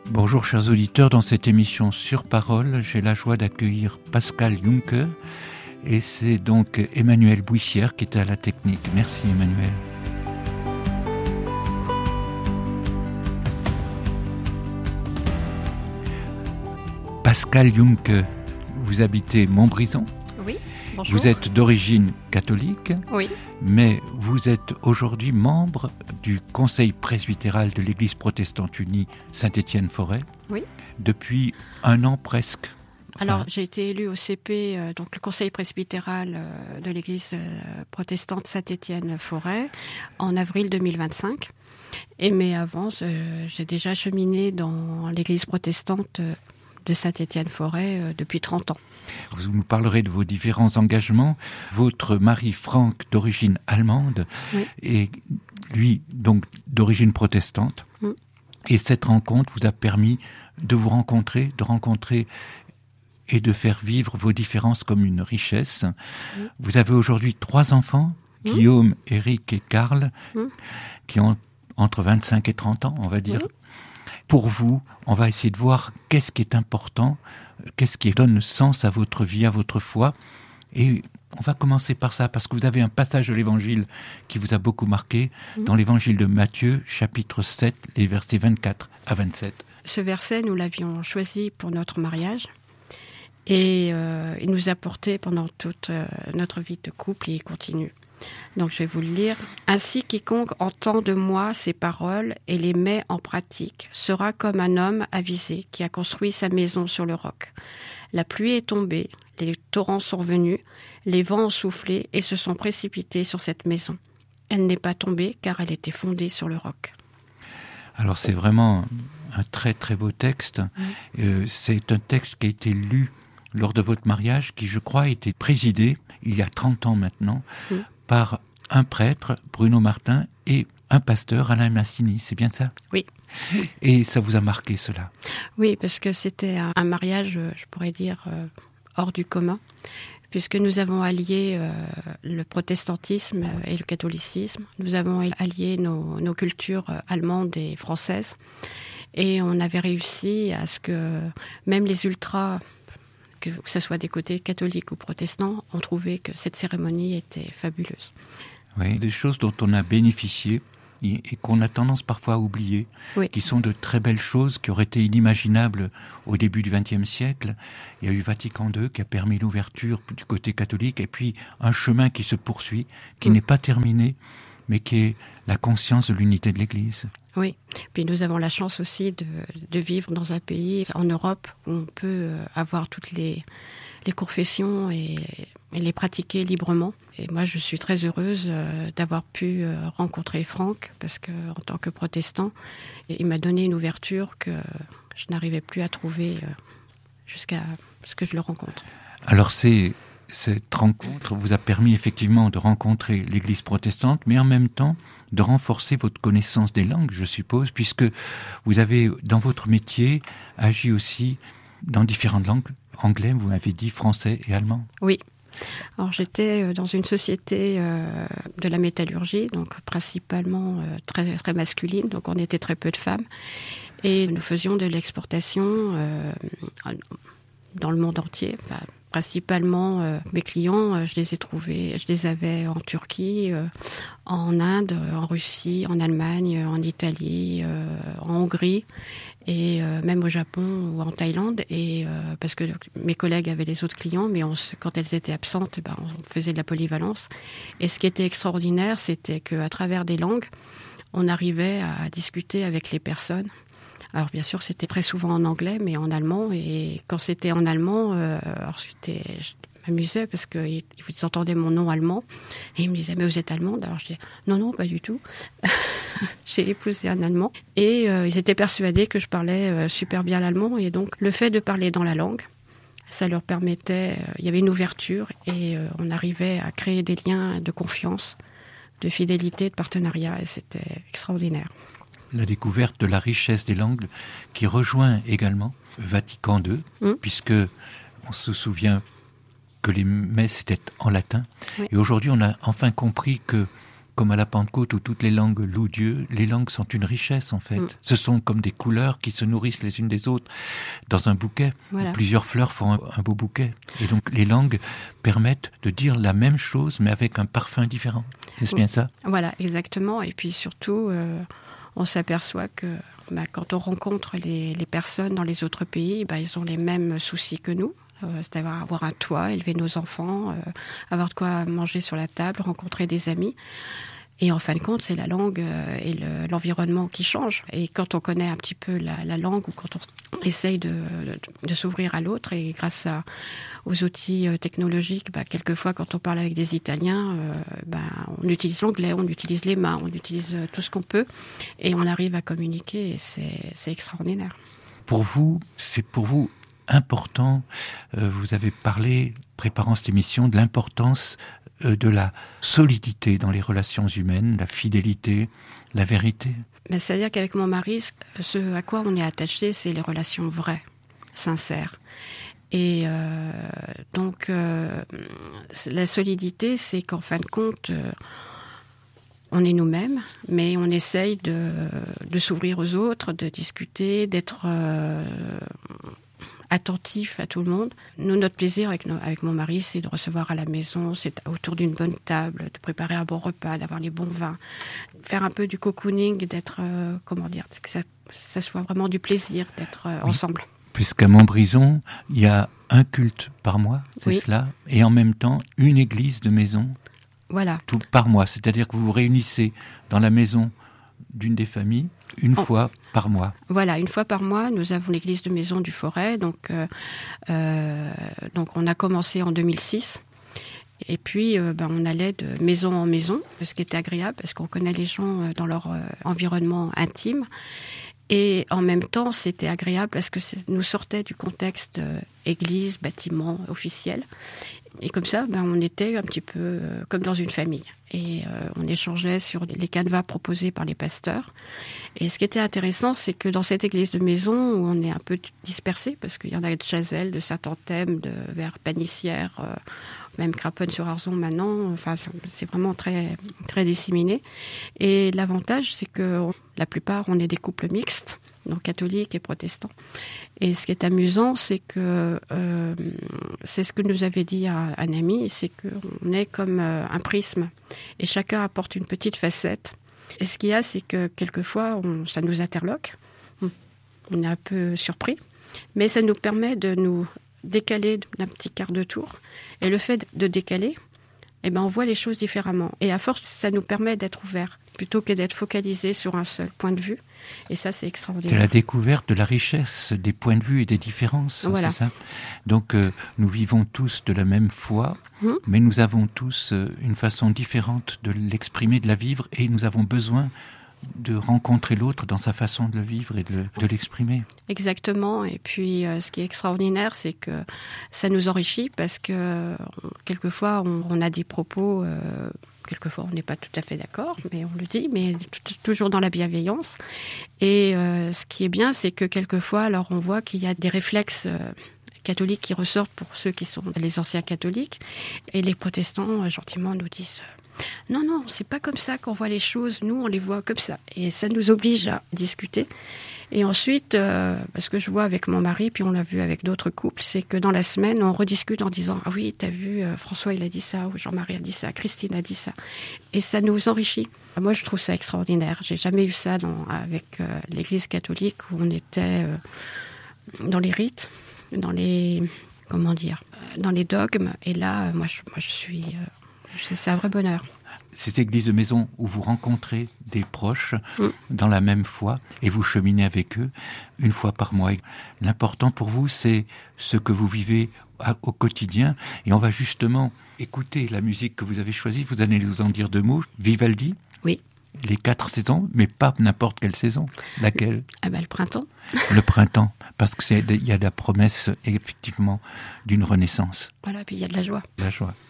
Bonjour chers auditeurs, dans cette émission Sur Parole, j'ai la joie d'accueillir Pascal Juncker et c'est donc Emmanuel Bouissière qui est à la technique. Merci Emmanuel. Pascal Juncker, vous habitez Montbrison. Oui, bonjour. Vous êtes d'origine catholique. Oui. Mais vous êtes aujourd'hui membre du Conseil presbytéral de l'Église protestante unie Saint-Étienne-Forêt. Oui. Depuis un an presque. Alors, j'ai été élue au CP, donc le Conseil presbytéral de l'Église protestante Saint-Étienne-Forêt, en avril 2025. Mais avant, j'ai déjà cheminé dans l'Église protestante de Saint-Étienne-Forêt depuis 30 ans. Vous nous parlerez de vos différents engagements. Votre mari Franck, d'origine allemande, oui. Et lui, donc, d'origine protestante. Mm. Et cette rencontre vous a permis de vous rencontrer et de faire vivre vos différences comme une richesse. Mm. Vous avez aujourd'hui 3 enfants, Guillaume, Éric et Karl, qui ont entre 25 et 30 ans, on va dire. Pour vous, on va essayer de voir qu'est-ce qui est important, qu'est-ce qui donne sens à votre vie, à votre foi. Et on va commencer par ça, parce que vous avez un passage de l'Évangile qui vous a beaucoup marqué, dans l'Évangile de Matthieu, chapitre 7, les versets 24 à 27. Ce verset, nous l'avions choisi pour notre mariage. Et il nous a porté pendant toute notre vie de couple et il continue. Donc je vais vous le lire. « Ainsi quiconque entend de moi ces paroles et les met en pratique sera comme un homme avisé qui a construit sa maison sur le roc. La pluie est tombée, les torrents sont venus, les vents ont soufflé et se sont précipités sur cette maison. Elle n'est pas tombée car elle était fondée sur le roc. » Alors c'est vraiment un très très beau texte. C'est un texte qui a été lu lors de votre mariage, qui je crois a été présidé il y a 30 ans maintenant, par un prêtre, Bruno Martin, et un pasteur, Alain Massini, c'est bien ça ? Oui. Et ça vous a marqué cela ? Oui, parce que c'était un mariage, je pourrais dire, hors du commun, puisque nous avons allié le protestantisme et le catholicisme, nous avons allié nos cultures allemandes et françaises, et on avait réussi à ce que même les ultras, que ce soit des côtés catholiques ou protestants, ont trouvé que cette cérémonie était fabuleuse. Oui, des choses dont on a bénéficié et qu'on a tendance parfois à oublier, qui sont de très belles choses, qui auraient été inimaginables au début du XXe siècle. Il y a eu Vatican II qui a permis l'ouverture du côté catholique, et puis un chemin qui se poursuit, qui n'est pas terminé, mais qui est la conscience de l'unité de l'Église. Oui, puis nous avons la chance aussi de vivre dans un pays en Europe où on peut avoir toutes les confessions et les pratiquer librement. Et moi, je suis très heureuse d'avoir pu rencontrer Franck, parce que en tant que protestant, il m'a donné une ouverture que je n'arrivais plus à trouver jusqu'à ce que je le rencontre. Alors cette rencontre vous a permis effectivement de rencontrer l'Église protestante, mais en même temps de renforcer votre connaissance des langues, je suppose, puisque vous avez, dans votre métier, agi aussi dans différentes langues. Anglais, vous m'avez dit, français et allemand. Oui. Alors j'étais dans une société de la métallurgie, donc principalement très, très masculine, donc on était très peu de femmes. Et nous faisions de l'exportation dans le monde entier. Enfin, principalement, mes clients, je les avais en Turquie, en Inde, en Russie, en Allemagne, en Italie, en Hongrie, et même au Japon ou en Thaïlande. Et parce que mes collègues avaient les autres clients, mais quand elles étaient absentes, on faisait de la polyvalence. Et ce qui était extraordinaire, c'était qu'à travers des langues, on arrivait à discuter avec les personnes. Alors bien sûr, c'était très souvent en anglais, mais en allemand. Et quand c'était en allemand, je m'amusais parce qu'ils entendaient mon nom allemand. Et ils me disaient, mais vous êtes allemande ? Alors je disais, non, pas du tout. J'ai épousé un Allemand. Et ils étaient persuadés que je parlais super bien l'allemand. Et donc, le fait de parler dans la langue, ça leur permettait... il y avait une ouverture et on arrivait à créer des liens de confiance, de fidélité, de partenariat. Et c'était extraordinaire. La découverte de la richesse des langues qui rejoint également Vatican II, puisque on se souvient que les messes étaient en latin. Oui. Et aujourd'hui, on a enfin compris que comme à la Pentecôte où toutes les langues louent Dieu, les langues sont une richesse en fait. Ce sont comme des couleurs qui se nourrissent les unes des autres dans un bouquet. Voilà. Plusieurs fleurs font un beau bouquet. Et donc les langues permettent de dire la même chose mais avec un parfum différent. C'est bien ça ? Voilà, exactement. Et puis surtout, on s'aperçoit que quand on rencontre les personnes dans les autres pays, ils ont les mêmes soucis que nous. C'est avoir un toit, élever nos enfants, avoir de quoi manger sur la table, rencontrer des amis. Et en fin de compte, c'est la langue et l'environnement qui changent. Et quand on connaît un petit peu la langue ou quand on essaye de s'ouvrir à l'autre, et grâce aux outils technologiques, quelquefois quand on parle avec des Italiens, on utilise l'anglais, on utilise les mains, on utilise tout ce qu'on peut, et on arrive à communiquer, et c'est extraordinaire. C'est pour vous important, vous avez parlé, préparant cette émission, de l'importance de la solidité dans les relations humaines, la fidélité, la vérité. C'est-à-dire qu'avec mon mari, ce à quoi on est attaché, c'est les relations vraies, sincères. Et donc, la solidité, c'est qu'en fin de compte, on est nous-mêmes, mais on essaye de s'ouvrir aux autres, de discuter, d'être attentif à tout le monde. Nous, notre plaisir avec mon mari, c'est de recevoir à la maison, c'est autour d'une bonne table, de préparer un bon repas, d'avoir les bons vins, faire un peu du cocooning, d'être, que ça soit vraiment du plaisir d'être ensemble. Puisqu'à Montbrison, il y a un culte par mois, c'est cela, et en même temps une église de maison. Voilà. Tout par mois, c'est-à-dire que vous vous réunissez dans la maison d'une des familles une fois par mois. Voilà, une fois par mois, nous avons l'église de Maison du Forêt. Donc on a commencé en 2006. Et puis, on allait de maison en maison, ce qui était agréable, parce qu'on connaît les gens dans leur environnement intime. Et en même temps, c'était agréable parce que nous sortait du contexte église, bâtiment officiel. Et comme ça, on était un petit peu comme dans une famille. Et on échangeait sur les canevas proposés par les pasteurs. Et ce qui était intéressant, c'est que dans cette église de maison, où on est un peu dispersé, parce qu'il y en a de Chazelles, de Saint-Anthème, vers Panissière, même Craponne-sur-Arzon maintenant, enfin, c'est vraiment très, très disséminé. Et l'avantage, c'est que la plupart, on est des couples mixtes, donc catholiques et protestants. Et ce qui est amusant, c'est que c'est ce que nous avait dit un ami, c'est qu'on est comme un prisme et chacun apporte une petite facette. Et ce qu'il y a, c'est que quelquefois, ça nous interloque, on est un peu surpris, mais ça nous permet de nous décaler d'un petit quart de tour. Et le fait de décaler, on voit les choses différemment. Et à force, ça nous permet d'être ouverts, plutôt que d'être focalisés sur un seul point de vue. Et ça, c'est extraordinaire. C'est la découverte de la richesse des points de vue et des différences, voilà. C'est ça ? Donc, nous vivons tous de la même foi, mais nous avons tous une façon différente de l'exprimer, de la vivre, et nous avons besoin de rencontrer l'autre dans sa façon de le vivre et de l'exprimer. Exactement. Et puis, ce qui est extraordinaire, c'est que ça nous enrichit parce que quelquefois, on a des propos... Quelquefois, on n'est pas tout à fait d'accord, mais on le dit, mais toujours dans la bienveillance. Et ce qui est bien, c'est que quelquefois, alors on voit qu'il y a des réflexes catholiques qui ressortent pour ceux qui sont les anciens catholiques. Et les protestants, gentiment, nous disent non, c'est pas comme ça qu'on voit les choses. Nous, on les voit comme ça. Et ça nous oblige à discuter. Et ensuite, ce que je vois avec mon mari, puis on l'a vu avec d'autres couples, c'est que dans la semaine, on rediscute en disant « Ah oui, t'as vu, François, il a dit ça, ou Jean-Marie a dit ça, Christine a dit ça. » Et ça nous enrichit. Moi, je trouve ça extraordinaire. J'ai jamais eu ça avec l'Église catholique, où on était dans les rites, dans les... dans les dogmes. Et là, moi, je suis... c'est un vrai bonheur. Cette église de maison où vous rencontrez des proches dans la même foi et vous cheminez avec eux une fois par mois. L'important pour vous, c'est ce que vous vivez au quotidien. Et on va justement écouter la musique que vous avez choisie. Vous allez nous en dire deux mots. Vivaldi. Oui. Les 4 saisons, mais pas n'importe quelle saison. Laquelle ? Le printemps. Le printemps, parce qu'il y a la promesse, effectivement, d'une renaissance. Voilà, puis il y a de la joie. La joie.